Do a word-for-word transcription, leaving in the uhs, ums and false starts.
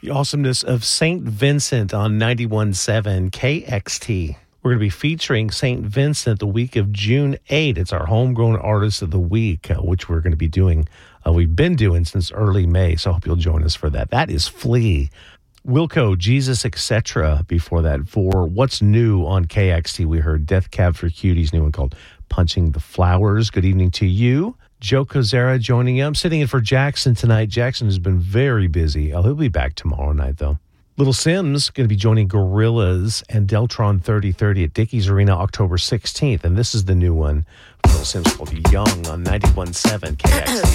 The awesomeness of Saint Vincent on ninety-one point seven K X T. We're going to be featuring Saint Vincent the week of June eighth. It's our Homegrown Artist of the Week, uh, which we're going to be doing. Uh, we've been doing since early May, so I hope you'll join us for that. That is Flea. Wilco, Jesus, et cetera. Before that, for What's New on K X T, we heard Death Cab for Cuties, new one called Punching the Flowers. Good evening to you. Joe Kozera joining you. I'm sitting in for Jackson tonight. Jackson has been very busy. Oh, he'll be back tomorrow night, though. Little Sims going to be joining Gorillaz and Deltron thirty thirty at Dickies Arena October sixteenth. And this is the new one from Little Sims called Young on ninety-one point seven K X T.